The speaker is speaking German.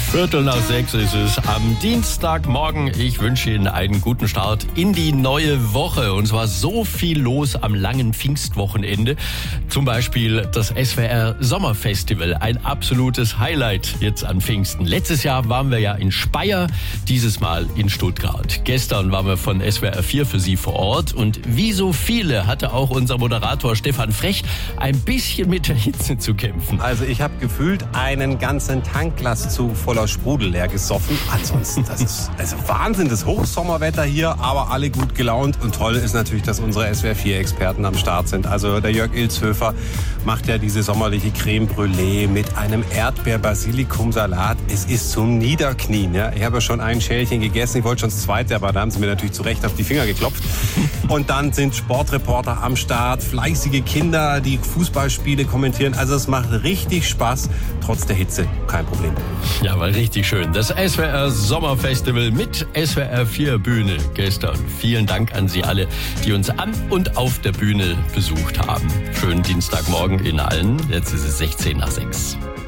5:45 ist es am Dienstagmorgen. Ich wünsche Ihnen einen guten Start in die neue Woche. Und zwar so viel los am langen Pfingstwochenende. Zum Beispiel das SWR Sommerfestival. Ein absolutes Highlight jetzt an Pfingsten. Letztes Jahr waren wir ja in Speyer, dieses Mal in Stuttgart. Gestern waren wir von SWR 4 für Sie vor Ort. Und wie so viele hatte auch unser Moderator Stefan Frech ein bisschen mit der Hitze zu kämpfen. Also ich habe gefühlt einen ganzen Tanklastzug voller Sprudel leer gesoffen. Ansonsten, das ist Wahnsinn, das Hochsommerwetter hier, aber alle gut gelaunt. Und toll ist natürlich, dass unsere SWR 4-Experten am Start sind. Also der Jörg Ilzhöfer macht ja diese sommerliche Creme Brûlée mit einem Erdbeer-Basilikum-Salat. Es ist zum Niederknien. Ja. Ich habe ja schon ein Schälchen gegessen, ich wollte schon das zweite, aber da haben sie mir natürlich zu Recht auf die Finger geklopft. Und dann sind Sportreporter am Start, fleißige Kinder, die Fußballspiele kommentieren. Also es macht richtig Spaß, trotz der Hitze. Kein Problem. Ja, war richtig schön. Das SWR Sommerfestival mit SWR 4 Bühne gestern. Vielen Dank an Sie alle, die uns an und auf der Bühne besucht haben. Schönen Dienstagmorgen Ihnen allen. Jetzt ist es 6:16.